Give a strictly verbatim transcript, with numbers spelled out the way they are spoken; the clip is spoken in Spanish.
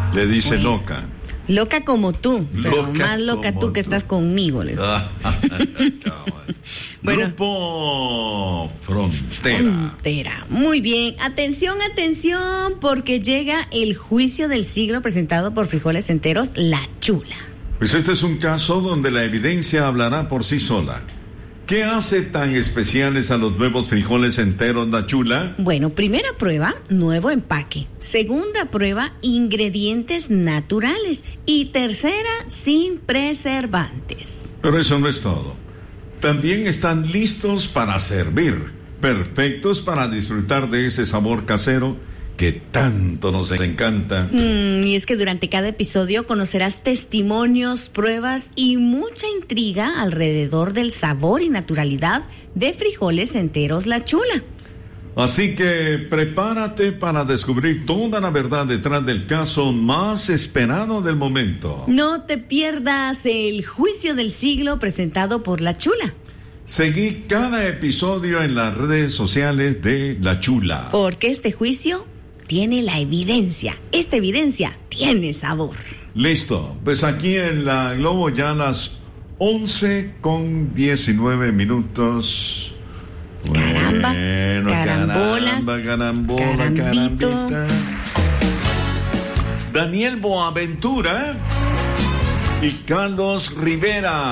Le dice Bueno. loca. Loca como tú, pero Loca más loca como tú que tú. estás conmigo. Le digo. Bueno. Grupo Frontera. Frontera. Muy bien. Atención, atención, porque llega el juicio del siglo presentado por Frijoles Enteros, La Chula. Pues este es un caso donde la evidencia hablará por sí sola. ¿Qué hace tan especiales a los nuevos frijoles enteros, La Chula? Bueno, primera prueba, nuevo empaque. Segunda prueba, ingredientes naturales. Y tercera, sin preservantes. Pero eso no es todo. También están listos para servir, perfectos para disfrutar de ese sabor casero que tanto nos encanta. Mm, y es que durante cada episodio conocerás testimonios, pruebas y mucha intriga alrededor del sabor y naturalidad de Frijoles Enteros, La Chula. Así que prepárate para descubrir toda la verdad detrás del caso más esperado del momento. No te pierdas el juicio del siglo presentado por La Chula. Seguí cada episodio en las redes sociales de La Chula. Porque este juicio tiene la evidencia. Esta evidencia tiene sabor. Listo, pues aquí en la Globo ya las once con diecinueve minutos. Caramba, Bueno, carambolas, caramba, carambola, carambito. carambita. Daniel Boaventura y Carlos Rivera.